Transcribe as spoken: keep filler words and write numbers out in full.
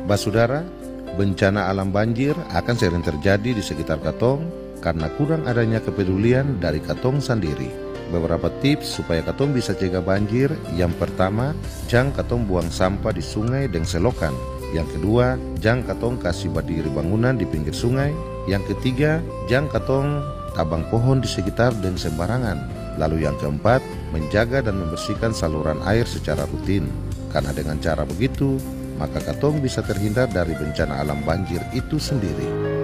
Basudara, bencana alam banjir akan sering terjadi di sekitar katong karena kurang adanya kepedulian dari katong sendiri. Beberapa tips supaya katong bisa cegah banjir. Yang pertama, jang katong buang sampah di sungai dan selokan. Yang kedua, jang katong kasih berdiri bangunan di pinggir sungai. Yang ketiga, jang katong tabang pohon di sekitar dan sembarangan. Lalu yang keempat, menjaga dan membersihkan saluran air secara rutin. Karena dengan cara begitu, maka katong bisa terhindar dari bencana alam banjir itu sendiri.